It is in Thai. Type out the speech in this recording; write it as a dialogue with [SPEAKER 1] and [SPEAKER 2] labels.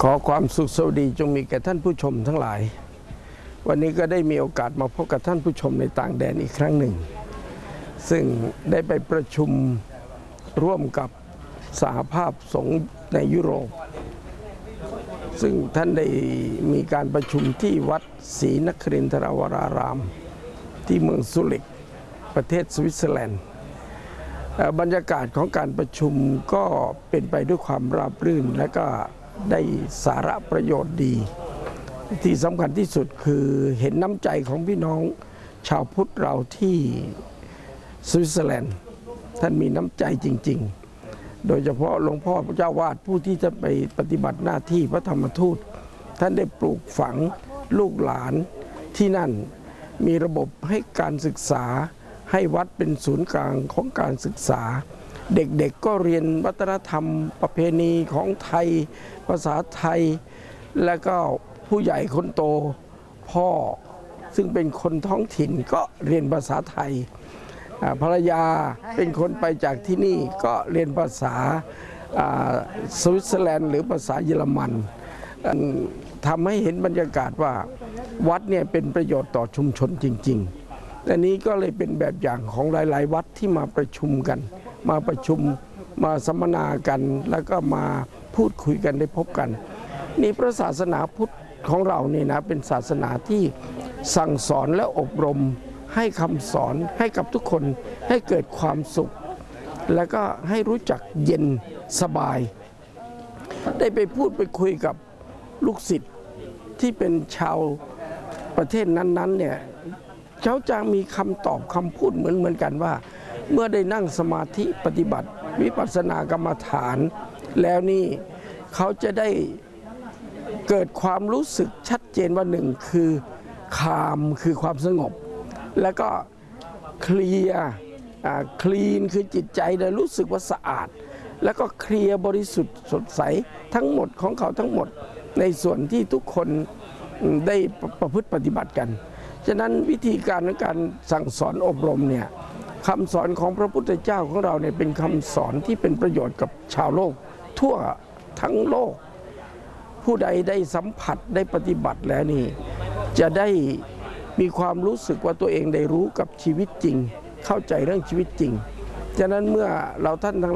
[SPEAKER 1] ขอความสุขสวัสดีจงมีแก่ท่านผู้ชมทั้งหลายวันนี้ก็ได้มีโอกาสมาพบกับท่านผู้ชมในต่างแดนอีกครั้งหนึ่งซึ่งได้ไปประชุมร่วมกับสหภาพสงฆ์ในยุโรปซึ่งท่านได้มีการประชุมที่วัดศรีนครินทราวรารามที่เมืองซูริกประเทศสวิตเซอร์แลนด์บรรยากาศของการประชุมก็เป็นไปด้วยความราบรื่นและก็ได้สาระประโยชน์ดีที่สำคัญที่สุดคือเห็นน้ำใจของพี่น้องชาวพุทธเราที่สวิตเซอร์แลนด์ท่านมีน้ำใจจริงๆโดยเฉพาะหลวงพ่อพระเจ้าวาดผู้ที่จะไปปฏิบัติหน้าที่พระธรรมทูตท่านได้ปลูกฝังลูกหลานที่นั่นมีระบบให้การศึกษาให้วัดเป็นศูนย์กลางของการศึกษาเด็กๆ ก็เรียนวัฒนธรรมประเพณีของไทยภาษาไทยและก็ผู้ใหญ่คนโตพ่อซึ่งเป็นคนท้องถิ่นก็เรียนภาษาไทยภรรยาเป็นคนไปจากที่นี่ก็เรียนภาษาสวิตเซอร์แลนด์หรือภาษาเยอรมันทำให้เห็นบรรยากาศว่าวัดเนี่ยเป็นประโยชน์ต่อชุมชนจริงๆอันนี้ก็เลยเป็นแบบอย่างของหลายๆวัดที่มาประชุมกันมาประชุมมาสัมมนากันแล้วก็มาพูดคุยกันได้พบกันนี่พระศาสนาพุทธของเรานี่นะเป็นศาสนาที่สั่งสอนและอบรมให้คำสอนให้กับทุกคนให้เกิดความสุขแล้วก็ให้รู้จักเย็นสบายได้ไปพูดไปคุยกับลูกศิษย์ที่เป็นชาวประเทศนั้นๆเนี่ยเขาจะมีคำตอบคำพูดเหมือนกันว่าเมื่อได้นั่งสมาธิปฏิบัติวิปัสสนากรรมฐานแล้วนี่เขาจะได้เกิดความรู้สึกชัดเจนว่าหนึ่งคือคามคือความสงบแล้วก็เคลียร์คลีนคือจิตใจได้รู้สึกว่าสะอาดแล้วก็เคลียร์บริสุทธิ์สดใสทั้งหมดของเขาทั้งหมดในส่วนที่ทุกคนได้ประพฤติปฏิบัติกันฉะนั้นวิธีการในการสั่งสอนอบรมเนี่ยคำสอนของพระพุทธเจ้าของเราเนี่ยเป็นคำสอนที่เป็นประโยชน์กับชาวโลกทั่วทั้งโลกผู้ใดได้สัมผัสได้ปฏิบัติแล้วนี่จะได้มีความรู้สึกว่าตัวเองได้รู้กับชีวิตจริงเข้าใจเรื่องชีวิตจริงฉะนั้นเมื่อเราท่านทั้ง